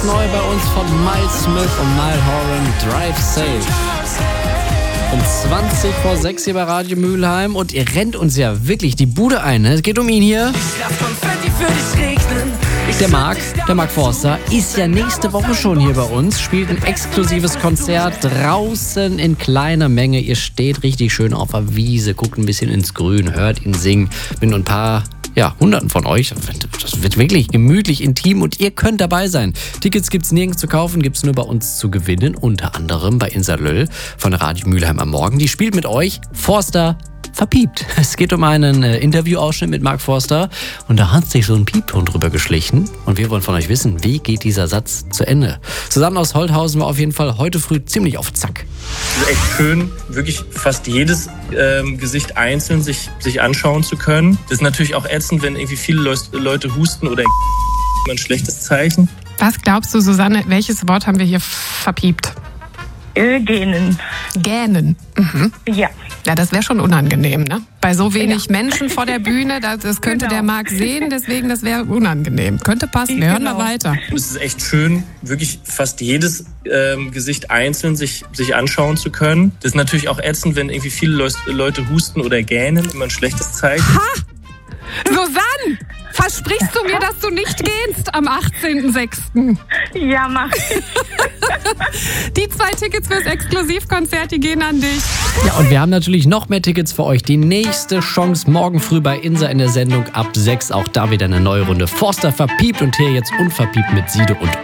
Ganz neu bei uns von Miles Smith und Niall Horan, Drive Safe. Um 20 vor 6 hier bei Radio Mülheim und ihr rennt uns ja wirklich die Bude ein. Ne? Es geht um ihn hier. Der Mark Forster, ist ja nächste Woche schon hier bei uns, spielt ein exklusives Konzert draußen in kleiner Menge. Ihr steht richtig schön auf der Wiese, guckt ein bisschen ins Grün, hört ihn singen. Bin ein paar Hunderten von euch. Das wird wirklich gemütlich, intim und ihr könnt dabei sein. Tickets gibt's nirgends zu kaufen, gibt's nur bei uns zu gewinnen. Unter anderem bei Insa Löll von Radio Mülheim am Morgen. Die spielt mit euch Forster verpiept. Es geht um einen Interviewausschnitt mit Mark Forster und da hat sich so ein Piepton drüber geschlichen und wir wollen von euch wissen, wie geht dieser Satz zu Ende. Susanne aus Holthausen war auf jeden Fall heute früh ziemlich auf Zack. Es ist echt schön, wirklich fast jedes Gesicht einzeln sich anschauen zu können. Das ist natürlich auch ätzend, wenn irgendwie viele Leute husten oder ein schlechtes Zeichen. Was glaubst du, Susanne, welches Wort haben wir hier verpiept? Gähnen. Gähnen. Mhm. Ja. Ja, das wäre schon unangenehm, ne? Bei so wenig Menschen vor der Bühne, das könnte der Marc sehen, deswegen das wäre unangenehm. Könnte passen, wir hören mal weiter. Es ist echt schön, wirklich fast jedes Gesicht einzeln sich anschauen zu können. Das ist natürlich auch ätzend, wenn irgendwie viele Leute husten oder gähnen, immer ein schlechtes Zeichen. Ha! Susanne, versprichst du mir, dass du nicht gehst am 18.06.? Ja, mach ich. Die 2 Tickets fürs Exklusivkonzert, die gehen an dich. Ja, und wir haben natürlich noch mehr Tickets für euch. Die nächste Chance morgen früh bei Insa in der Sendung ab 6. Auch da wieder eine neue Runde. Forster verpiept und hier jetzt unverpiept mit Sido und